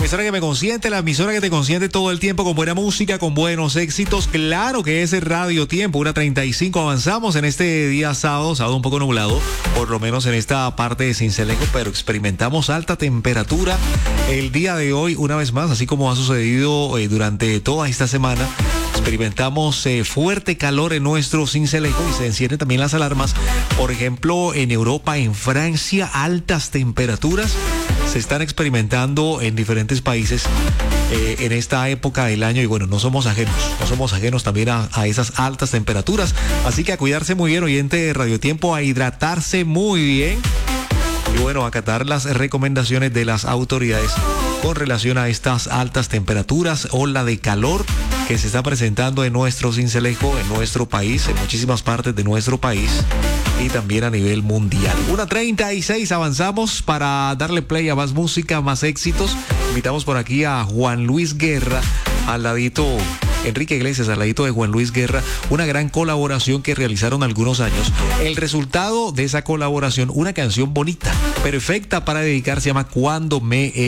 emisora que me consiente, la emisora que te consiente todo el tiempo con buena música, con buenos éxitos. Claro que es el Radio Tiempo, 1:35. Avanzamos en este día sábado un poco nublado, por lo menos en esta parte de Sincelejo, pero experimentamos alta temperatura el día de hoy, una vez más, así como ha sucedido durante toda esta semana. Experimentamos fuerte calor en nuestro Sincelejo y se encienden también las alarmas. Por ejemplo, en Europa, en Francia, altas temperaturas se están experimentando en diferentes países en esta época del año y bueno, no somos ajenos también a esas altas temperaturas. Así que a cuidarse muy bien, oyente de Radio Tiempo, a hidratarse muy bien. Y bueno, acatar las recomendaciones de las autoridades con relación a estas altas temperaturas, ola de calor que se está presentando en nuestro Sincelejo, en nuestro país, en muchísimas partes de nuestro país y también a nivel mundial. 1:36, avanzamos para darle play a más música, más éxitos. Invitamos por aquí a Juan Luis Guerra, al ladito Enrique Iglesias, al ladito de Juan Luis Guerra, una gran colaboración que realizaron algunos años. El resultado de esa colaboración, una canción bonita, perfecta para dedicar, se llama Cuando me